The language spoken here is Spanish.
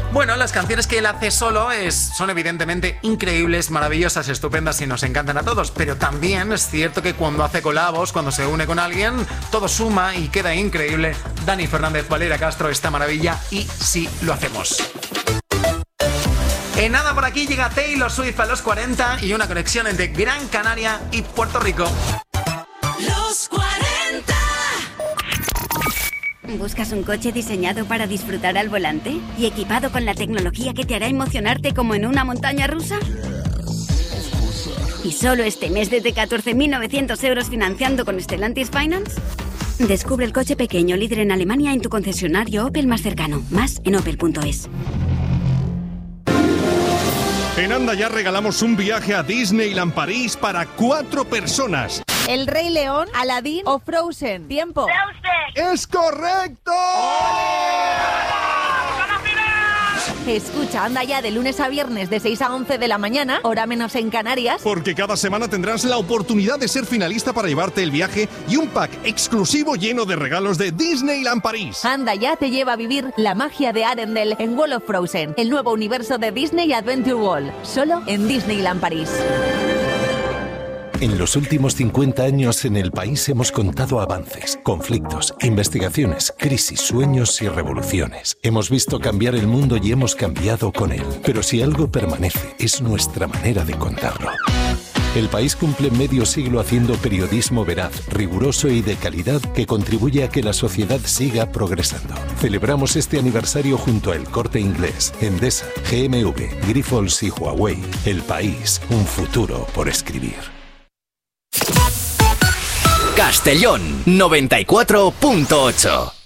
Bueno, las canciones que él hace solo son evidentemente increíbles, maravillosas, estupendas y nos encantan a todos, pero también es cierto que cuando hace colabos, cuando se une con alguien, todo suma y queda increíble. Dani Fernández, Valeria Castro, esta maravilla, y sí lo hacemos. En nada por aquí llega Taylor Swift a los 40 y una conexión entre Gran Canaria y Puerto Rico. Los 40. ¿Buscas un coche diseñado para disfrutar al volante y equipado con la tecnología que te hará emocionarte como en una montaña rusa? ¿Y solo este mes desde 14.900 euros financiando con Stellantis Finance? Descubre el coche pequeño líder en Alemania en tu concesionario Opel más cercano. Más en opel.es. En Anda ya regalamos un viaje a Disneyland París para 4 personas. El Rey León, Aladdin o Frozen. Tiempo. Frozen. ¡Es correcto! Escucha Anda ya de lunes a viernes de 6 a 11 de la mañana, hora menos en Canarias. Porque cada semana tendrás la oportunidad de ser finalista para llevarte el viaje y un pack exclusivo lleno de regalos de Disneyland París. Anda ya te lleva a vivir la magia de Arendelle en World of Frozen, el nuevo universo de Disney Adventure World, solo en Disneyland París. En los últimos 50 años en el país hemos contado avances, conflictos, investigaciones, crisis, sueños y revoluciones. Hemos visto cambiar el mundo y hemos cambiado con él. Pero si algo permanece, es nuestra manera de contarlo. El país cumple medio siglo haciendo periodismo veraz, riguroso y de calidad que contribuye a que la sociedad siga progresando. Celebramos este aniversario junto a El Corte Inglés, Endesa, GMV, Grifols y Huawei. El país, un futuro por escribir. Castellón 94.8.